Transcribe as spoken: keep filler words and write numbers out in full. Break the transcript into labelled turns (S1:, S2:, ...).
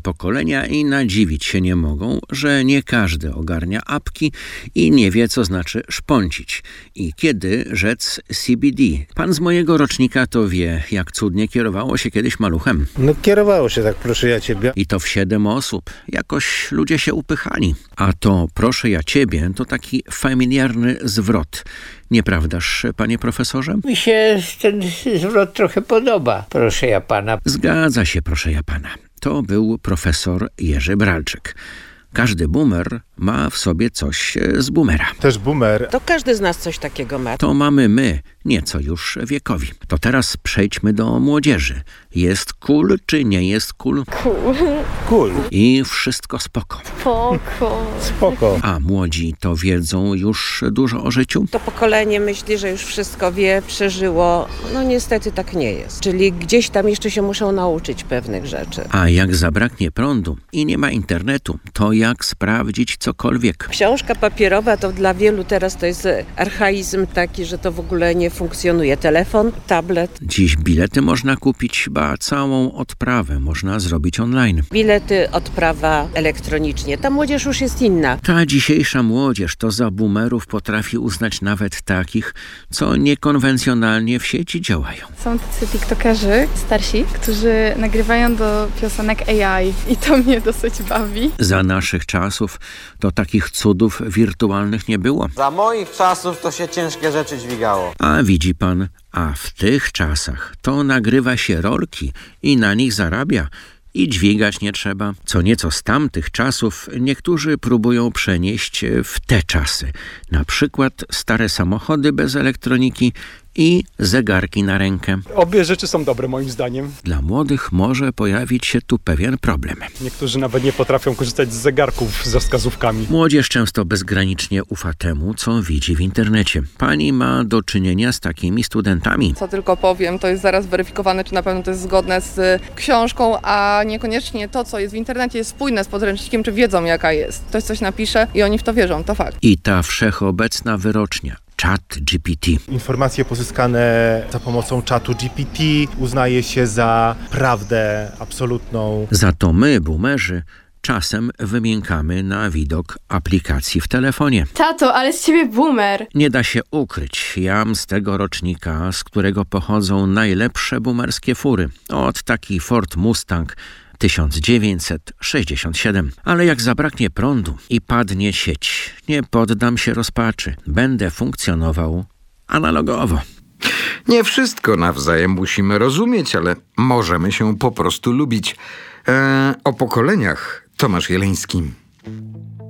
S1: pokolenia i nadziwić się nie mogą, że nie każdy ogarnia apki i nie wie, co znaczy szpącić i kiedy rzec C B D. Pan z mojego rocznika to wie, jak cudnie kierowało się kiedyś maluchem.
S2: No kierowało się tak, proszę ja ciebie.
S1: I to w siedem osób. Jakoś ludzie się upychali. A to proszę ja ciebie to taki familiarny zwrot. Nieprawdaż, panie profesorze?
S3: Mi się ten zwrot trochę podoba, proszę ja pana.
S1: Zgadza się, proszę ja pana. To był profesor Jerzy Bralczyk. Każdy boomer ma w sobie coś z boomera.
S2: Też boomer.
S4: To każdy z nas coś takiego ma.
S1: To mamy my, nieco już wiekowi. To teraz przejdźmy do młodzieży. Jest cool, czy nie jest cool?
S5: Cool.
S2: Cool.
S1: I wszystko spoko.
S5: Spoko.
S2: Spoko.
S1: A młodzi to wiedzą już dużo o życiu?
S4: To pokolenie myśli, że już wszystko wie, przeżyło. No niestety tak nie jest. Czyli gdzieś tam jeszcze się muszą nauczyć pewnych rzeczy.
S1: A jak zabraknie prądu i nie ma internetu, to jak sprawdzić cokolwiek?
S4: Książka papierowa to dla wielu teraz to jest archaizm taki, że to w ogóle nie funkcjonuje. Telefon, tablet.
S1: Dziś bilety można kupić, ba całą odprawę można zrobić online.
S4: Bilety, odprawa elektronicznie. Ta młodzież już jest inna.
S1: Ta dzisiejsza młodzież to za boomerów potrafi uznać nawet takich, co niekonwencjonalnie w sieci działają.
S5: Są tacy tiktokerzy starsi, którzy nagrywają do piosenek A I i to mnie dosyć bawi.
S1: Za naszych czasów to takich cudów wirtualnych nie było.
S6: Za moich czasów to się ciężkie rzeczy dźwigało.
S1: A widzi pan, a w tych czasach to nagrywa się rolki i na nich zarabia. I dźwigać nie trzeba. Co nieco z tamtych czasów niektórzy próbują przenieść w te czasy. Na przykład stare samochody bez elektroniki i zegarki na rękę.
S7: Obie rzeczy są dobre moim zdaniem.
S1: Dla młodych może pojawić się tu pewien problem.
S7: Niektórzy nawet nie potrafią korzystać z zegarków ze wskazówkami.
S1: Młodzież często bezgranicznie ufa temu, co widzi w internecie. Pani ma do czynienia z takimi studentami.
S8: Co tylko powiem, to jest zaraz weryfikowane, czy na pewno to jest zgodne z książką, a niekoniecznie to, co jest w internecie, jest spójne z podręcznikiem, czy wiedzą, jaka jest. Ktoś coś napisze i oni w to wierzą, to fakt.
S1: I ta wszechobecna wyrocznia. Chat G P T.
S2: Informacje pozyskane za pomocą czatu G P T uznaje się za prawdę absolutną.
S1: Za to my, boomerzy, czasem wymiękamy na widok aplikacji w telefonie.
S5: Tato, ale z ciebie boomer.
S1: Nie da się ukryć, jam z tego rocznika, z którego pochodzą najlepsze boomerskie fury. Od taki Ford Mustang tysiąc dziewięćset sześćdziesiąt siedem. Ale jak zabraknie prądu i padnie sieć, nie poddam się rozpaczy. Będę funkcjonował analogowo.
S9: Nie wszystko nawzajem musimy rozumieć, ale możemy się po prostu lubić. Eee, o pokoleniach Tomasz Jeleński.